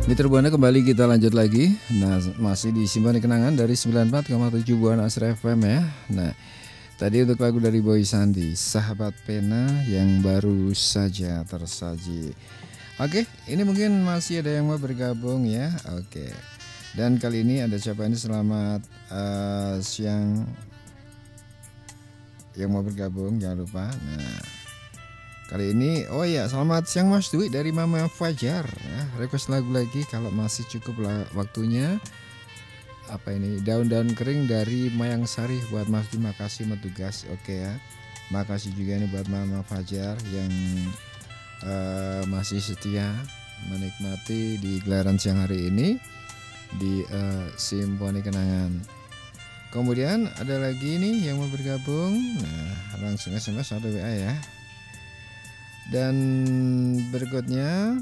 Mitra Buana kembali kita lanjut lagi. Nah, masih di Simpan Kenangan dari 94,7 Buana Asra FM ya. Nah, tadi untuk lagu dari Boy Sandi, Sahabat Pena yang baru saja tersaji. Oke, ini mungkin masih ada yang mau bergabung ya. Oke. Dan kali ini ada siapa ini, selamat siang yang mau bergabung, jangan lupa. Nah, kali ini, oh ya, selamat siang Mas Dwi dari Mama Fajar ya. Request lagu lagi kalau masih cukup waktunya. Apa ini, daun-daun kering dari Mayang Sari buat Mas Dwi, makasih metugas. Oke ya. Makasih juga nih buat Mama Fajar yang masih setia menikmati di gelaran siang hari ini di Simfoni Kenangan. Kemudian ada lagi nih yang mau bergabung. Nah, langsung SMS atau WA ya. Dan berikutnya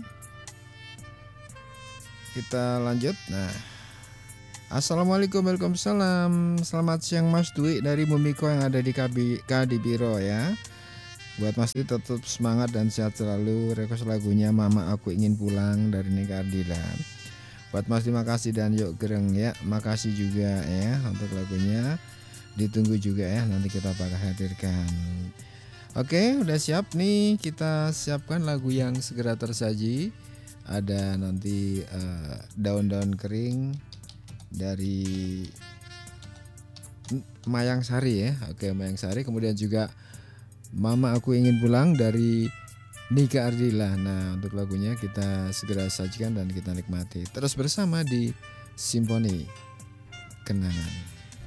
kita lanjut. Nah, Assalamualaikum, waalaikumsalam. Selamat siang Mas Dwi dari Mumiko yang ada di Kadipiro ya. Buat Mas Dwi tetap semangat dan sehat selalu. Request lagunya Mama Aku Ingin Pulang dari Nika Ardilan. Buat Mas Dwi makasih dan yuk gereng ya. Makasih juga ya untuk lagunya. Ditunggu juga ya, nanti kita bakal hadirkan. Oke, udah siap nih, kita siapkan lagu yang segera tersaji. Ada nanti daun-daun kering dari Mayang Sari ya. Oke, Mayang Sari. Kemudian juga Mama Aku Ingin Pulang dari Nika Ardila. Nah, untuk lagunya kita segera sajikan dan kita nikmati terus bersama di Simfoni Kenangan.